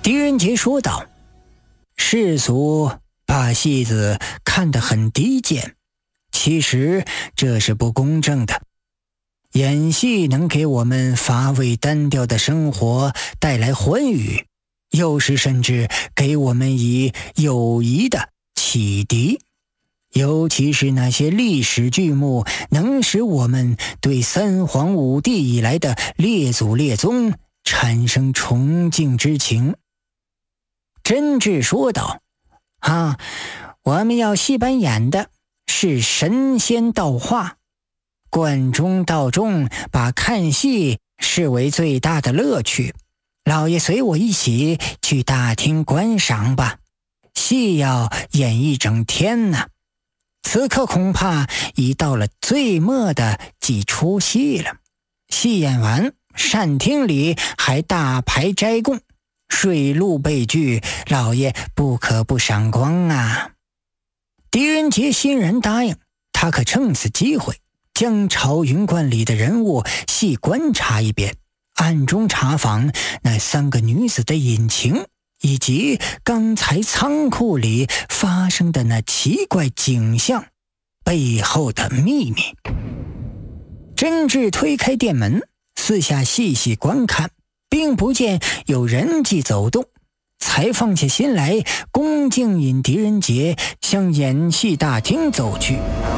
狄仁杰说道：世俗把戏子看得很低贱，其实这是不公正的。演戏能给我们乏味单调的生活带来欢愉，有时甚至给我们以友谊的启迪。尤其是那些历史剧目，能使我们对三皇五帝以来的列祖列宗产生崇敬之情。真挚说道：我们要戏班演的是神仙道化，贯中道中把看戏视为最大的乐趣。老爷随我一起去大厅观赏吧，戏要演一整天呢。此刻恐怕已到了最末的几出戏了。戏演完，膳厅里还大排斋供，水陆备具，老爷不可不赏光啊。狄仁杰欣然答应，他可趁此机会将朝云观里的人物细观察一遍，暗中查访那3个女子的隐情，以及刚才仓库里发生的那奇怪景象背后的秘密。真挚推开店门，四下细细观看，并不见有人迹走动，才放下心来，恭敬引狄仁杰向演戏大厅走去。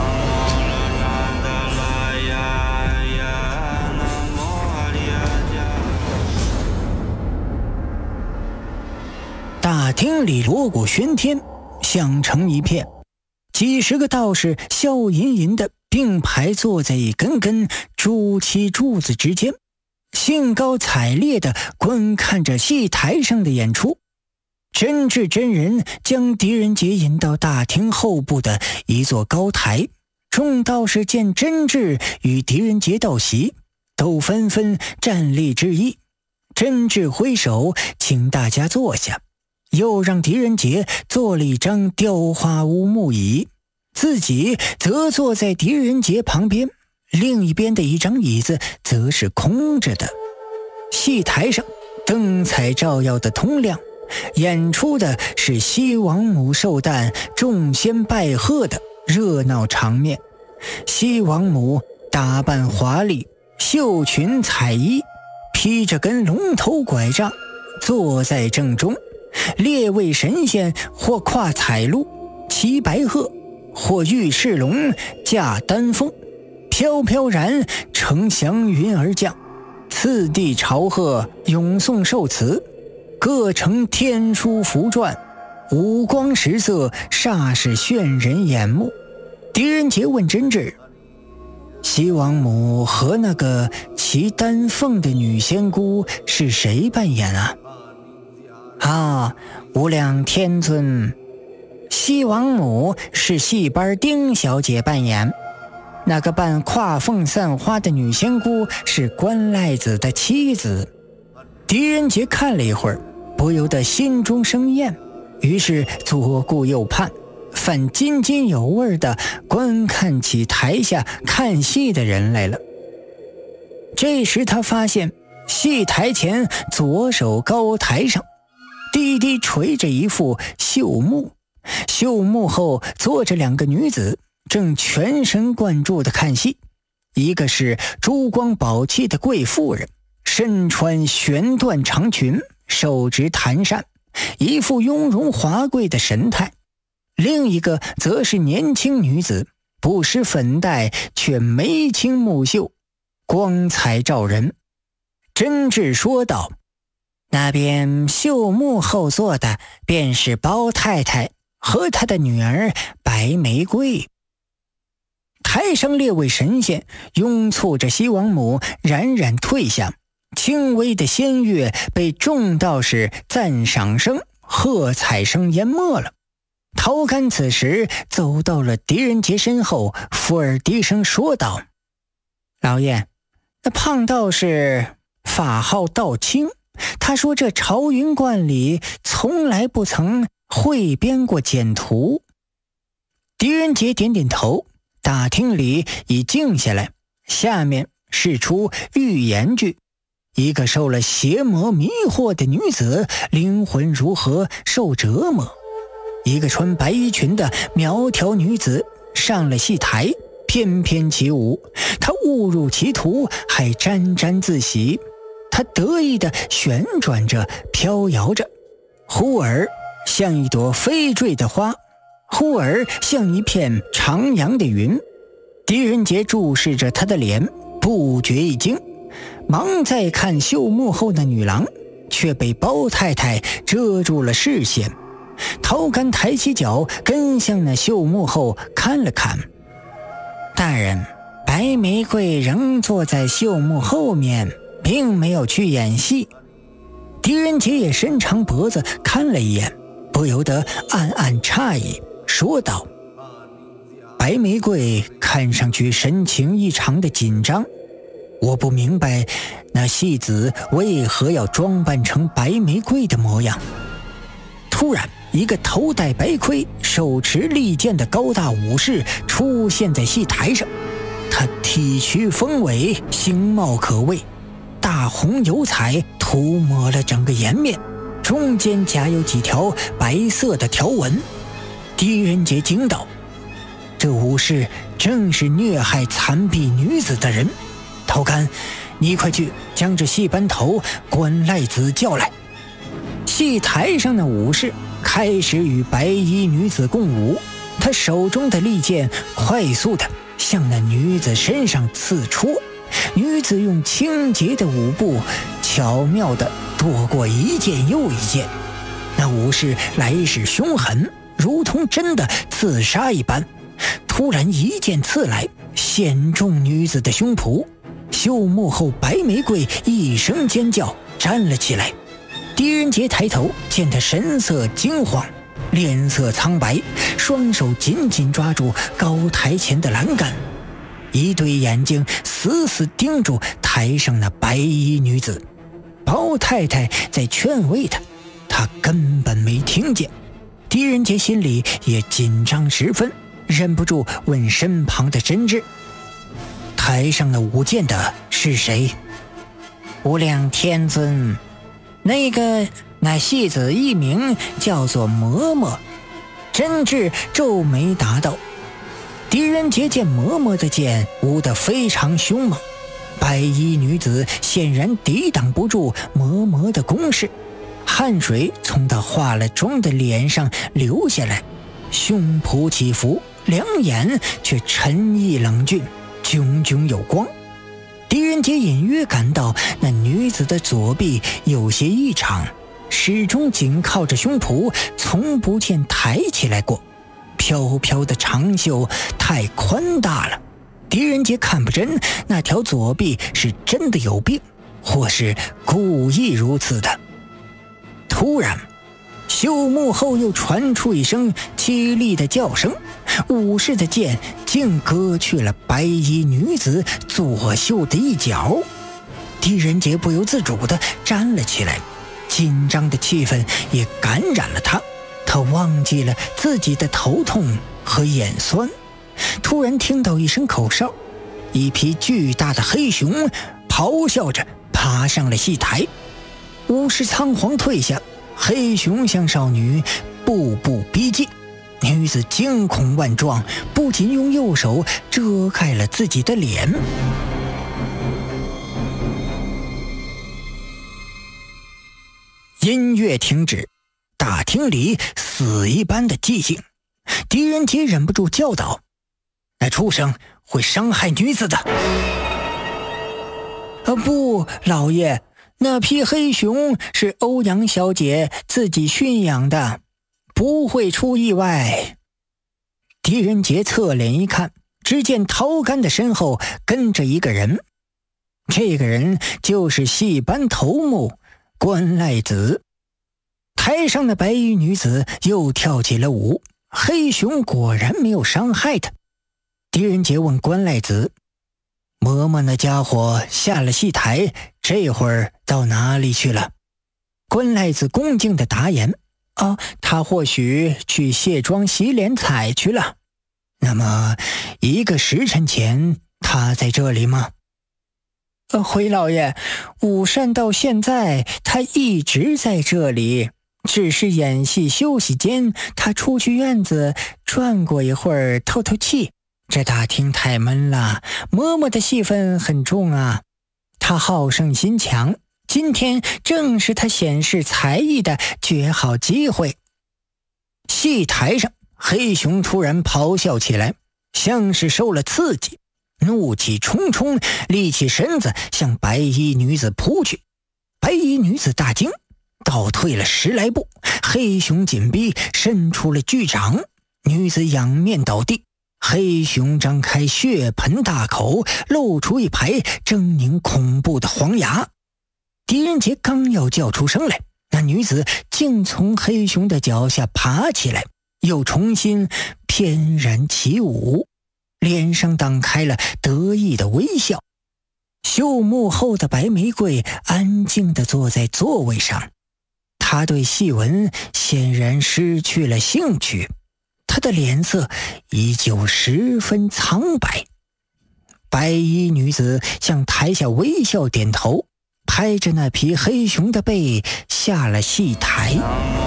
大厅里锣鼓喧天，响成一片，几十个道士笑吟吟地并排坐在一根根朱漆柱子之间，兴高采烈地观看着戏台上的演出。真挚真人将狄仁杰引到大厅后部的一座高台，众道士见真挚与狄仁杰道席，都纷纷站立致意。真挚挥手请大家坐下，又让狄仁杰做了一张雕花乌木椅，自己则坐在狄仁杰旁边，另一边的一张椅子则是空着的。戏台上灯彩照耀的通亮，演出的是西王母寿诞众仙拜贺的热闹场面。西王母打扮华丽，绣裙彩衣，披着根龙头拐杖，坐在正中。列位神仙或跨彩鹿，骑白鹤，或御赤龙，驾丹凤，飘飘然乘祥云而降，次第朝贺，咏颂寿词，各成天书符篆，五光十色，煞是炫人眼目。狄仁杰问真挚：西王母和那个骑丹凤的女仙姑是谁扮演啊？无量天尊，西王母是戏班丁小姐扮演，那个扮跨凤散花的女仙姑是关赖子的妻子。狄仁杰看了一会儿，不由得心中生厌，于是左顾右盼，反津津有味地观看起台下看戏的人来了。这时他发现戏台前左手高台上低低垂着一副绣幕，绣幕后坐着2个女子，正全神贯注地看戏。一个是珠光宝气的贵妇人，身穿玄缎长裙，手执檀扇，一副雍容华贵的神态；另一个则是年轻女子，不施粉黛，却眉清目秀，光彩照人。真挚说道：那边绣幕后坐的便是包太太和她的女儿白玫瑰。台上列位神仙拥簇着西王母冉冉退下，轻微的仙乐被众道士赞赏声、喝彩声淹没了。陶干此时走到了狄仁杰身后，附耳低声说道：老爷，那胖道士法号道清，他说这朝云观里从来不曾汇编过简图。狄仁杰点点头，大厅里已静下来，下面是出预言句： 一个受了邪魔迷惑的女子灵魂如何受折磨。一个穿白衣裙的苗条女子上了戏台，翩翩起舞，她误入歧途，还沾沾自喜。她得意地旋转着，飘摇着，忽而像一朵飞坠的花，忽而像一片徜徉的云。狄仁杰注视着她的脸，不觉一惊，忙再看绣幕后的女郎，却被包太太遮住了视线。陶干抬起脚跟向那绣幕后看了看。大人，白玫瑰仍坐在绣幕后面，并没有去演戏。狄仁杰也伸长脖子看了一眼，不由得暗暗诧异，说道：白玫瑰看上去神情异常的紧张，我不明白那戏子为何要装扮成白玫瑰的模样。突然，一个头戴白盔、手持利剑的高大武士出现在戏台上。他体躯丰伟，形貌可畏，大红油彩涂抹了整个颜面，中间夹有几条白色的条纹。狄仁杰惊道：这武士正是虐害残婢女子的人。陶干，你快去将这戏班头关赖子叫来。戏台上的武士开始与白衣女子共舞，他手中的利剑快速地向那女子身上刺戳，女子用清洁的舞步巧妙地躲过一剑又一剑。那武士来势凶狠，如同真的刺杀一般，突然一剑刺来，陷中女子的胸脯。绣幕后白玫瑰一声尖叫，站了起来。狄仁杰抬头见他神色惊慌，脸色苍白，双手紧紧抓住高台前的栏杆，一对眼睛死死盯住台上那白衣女子。包太太在劝慰他，他根本没听见。狄仁杰心里也紧张十分，忍不住问身旁的真挚：台上的舞剑的是谁？无量天尊，那戏子艺名叫做嬷嬷。真挚皱眉答道。狄仁杰见嬷嬷的剑舞得非常凶猛，白衣女子显然抵挡不住嬷嬷的攻势，汗水从她化了妆的脸上流下来，胸脯起伏，两眼却沉毅冷峻，炯炯有光。狄仁杰隐约感到那女子的左臂有些异常，始终紧靠着胸脯，从不见抬起来过。飘飘的长袖太宽大了，狄仁杰看不真那条左臂是真的有病，或是故意如此的。突然，绣幕后又传出一声凄厉的叫声，武士的剑竟割去了白衣女子左袖的一角。狄仁杰不由自主地站了起来，紧张的气氛也感染了他，他忘记了自己的头痛和眼酸。突然听到一声口哨，一匹巨大的黑熊咆哮着爬上了戏台。武士仓皇退下，黑熊向少女步步逼近。女子惊恐万状，不仅用右手遮盖了自己的脸。音乐停止，大厅里死一般的寂静。狄仁杰忍不住叫道：那畜生会伤害女子的。不，老爷，那匹黑熊是欧阳小姐自己驯养的，不会出意外。狄仁杰侧脸一看，只见陶干的身后跟着一个人，这个人就是戏班头目关赖子。台上的白衣女子又跳起了舞，黑熊果然没有伤害她。狄仁杰问关赖子：嬷嬷那家伙下了戏台，这会儿到哪里去了？关赖子恭敬地答言：他或许去卸妆洗脸彩去了。那么1个时辰前他在这里吗？ 回老爷，午膳到现在他一直在这里，只是演戏休息间他出去院子转过一会儿透透气。这大厅太闷了，嬷嬷的戏份很重啊，他好胜心强，今天正是他显示才艺的绝好机会。戏台上，黑熊突然咆哮起来，像是受了刺激，怒气冲冲，立起身子向白衣女子扑去。白衣女子大惊，倒退了10来步，黑熊紧逼，伸出了巨掌，女子仰面倒地。黑熊张开血盆大口，露出一排狰狞恐怖的黄牙。狄仁杰刚要叫出声来，那女子竟从黑熊的脚下爬起来，又重新翩然起舞，脸上荡开了得意的微笑。绣幕后的白玫瑰安静地坐在座位上，她对戏文显然失去了兴趣，她的脸色依旧十分苍白。白衣女子向台下微笑点头，拍着那匹黑熊的背下了戏台。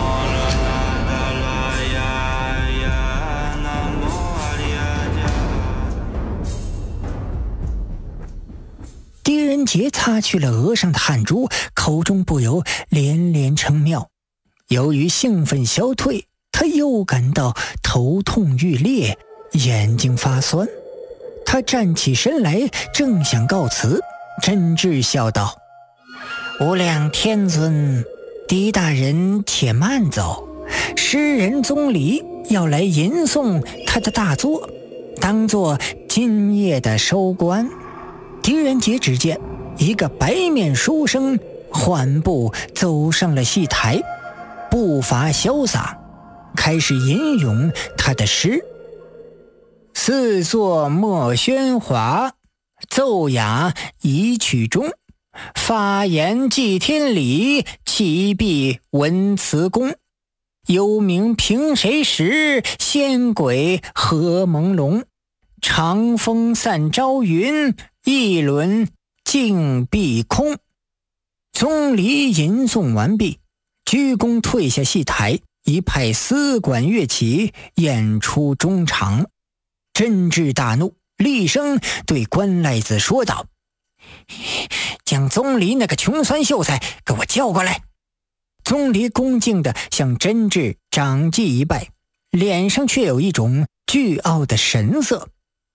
狄仁杰擦去了额上的汗珠，口中不由连连称妙。由于兴奋消退，他又感到头痛欲裂，眼睛发酸。他站起身来，正想告辞，真挚笑道：无量天尊，狄大人且慢走，诗人宗离要来吟诵他的大作，当作今夜的收官。狄仁杰只见一个白面书生缓步走上了戏台，步伐潇洒，开始吟咏他的诗：四座莫喧哗，奏雅一曲中，发言祭天理，启闭文辞功。幽冥凭谁识，仙鬼何朦胧。长风散朝云，一轮尽碧空。宗离吟诵完毕，鞠躬退下戏台，一派丝管乐器演出中场。真挚大怒，厉声对关赖子说道：将宗离那个穷酸秀才给我叫过来。宗离恭敬地向真挚长记一拜，脸上却有一种倨傲的神色。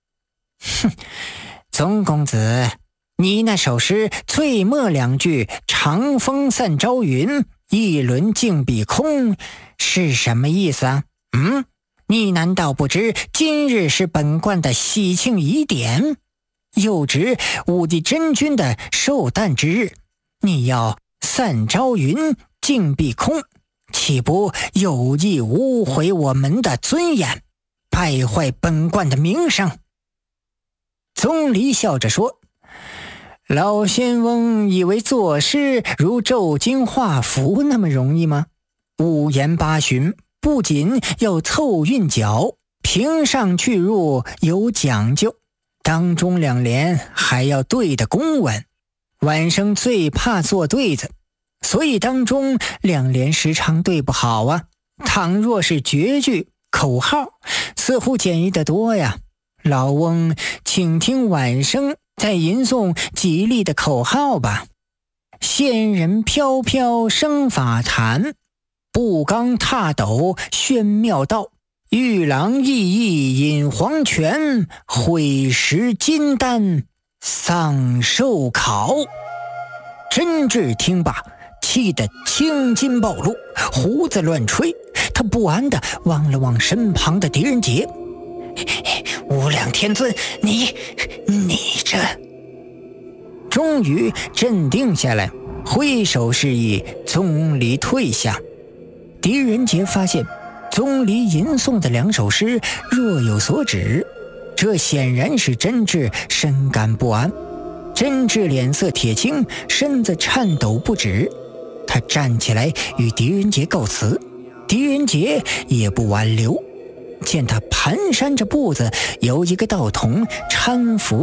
宗公子，你那首诗最末两句长风散朝云，一轮尽碧空是什么意思啊？你难道不知今日是本观的喜庆仪典，又值武帝真君的寿诞之日，你要散朝云尽碧空，岂不有意污毁我们的尊严，败坏本观的名声？宗离笑着说：老仙翁以为作诗如咒经画符那么容易吗？五言八旬，不仅要凑韵脚，平上去入有讲究，当中两联还要对得公稳。晚生最怕做对子，所以当中两联时常对不好啊。倘若是绝句口号，似乎简易得多呀。老翁请听晚生再吟诵吉利的口号吧：仙人飘飘生法坛，步罡踏斗宣妙道，玉郎熠熠饮黄泉，会食金丹丧寿考。真挚听罢，气得青筋暴露，胡子乱吹。他不安地望了望身旁的狄仁杰：无量天尊，你这……终于镇定下来，挥手示意宗离退下。狄仁杰发现宗离吟诵的两首诗若有所指，这显然是真挚深感不安。真挚脸色铁青，身子颤抖不止。他站起来与狄仁杰告辞，狄仁杰也不挽留。见他蹒跚着步子，有一个道童搀扶着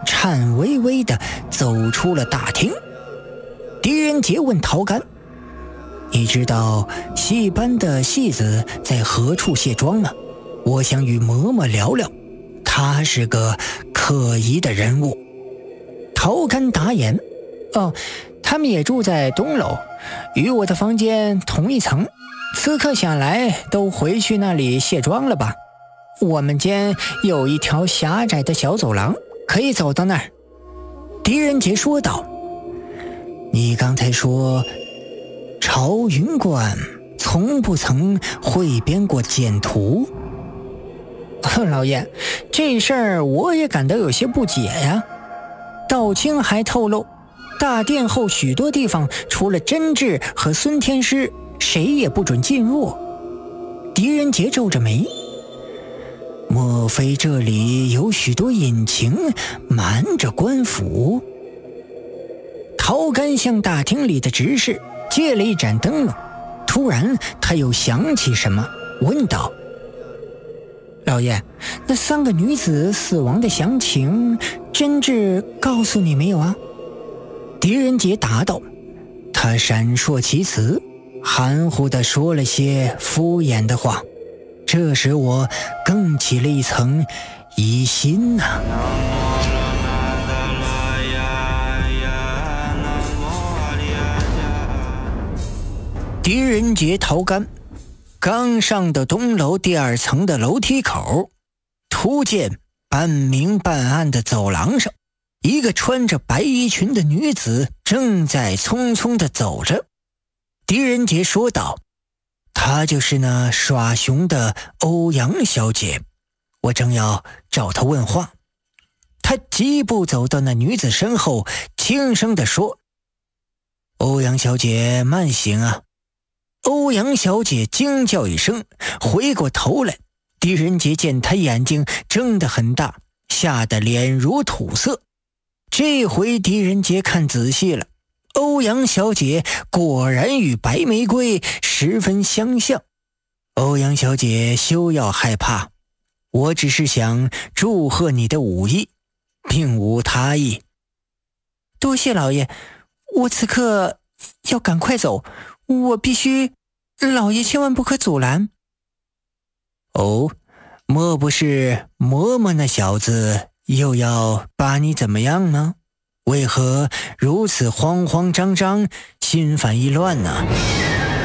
颤巍巍地走出了大厅。狄仁杰问陶干：“你知道戏班的戏子在何处卸妆吗？我想与嬷嬷聊聊，她是个可疑的人物。”陶干答言：“哦，他们也住在东楼，与我的房间同一层。此刻想来都回去那里卸妆了吧。我们间有一条狭窄的小走廊，可以走到那儿。”狄仁杰说道：“你刚才说朝云观从不曾汇编过简图。”老爷，这事儿我也感到有些不解呀。道清还透露，大殿后许多地方除了甄质和孙天师，谁也不准进入。狄仁杰皱着眉，莫非这里有许多隐情瞒着官府？陶干向大厅里的执事借了一盏灯笼，突然他又想起什么，问道：“老爷，那3个女子死亡的详情，甄质告诉你没有啊？”狄仁杰答道：“他闪烁其词，含糊地说了些敷衍的话，这使我更起了一层疑心呐。”狄仁杰、陶干刚上到东楼第2层的楼梯口，突见半明半暗的走廊上，一个穿着白衣裙的女子正在匆匆地走着。狄仁杰说道：“她就是那耍熊的欧阳小姐，我正要找她问话。”他疾步走到那女子身后，轻声地说：“欧阳小姐慢行啊。”欧阳小姐惊叫一声，回过头来，狄仁杰见她眼睛睁得很大，吓得脸如土色。这回狄仁杰看仔细了，欧阳小姐果然与白玫瑰十分相像。欧阳小姐休要害怕，我只是想祝贺你的武艺，并无他意。多谢老爷，我此刻要赶快走，我必须，老爷千万不可阻拦。哦，莫不是嬷嬷那小子又要把你怎么样吗？为何如此慌慌张张，心烦意乱呢？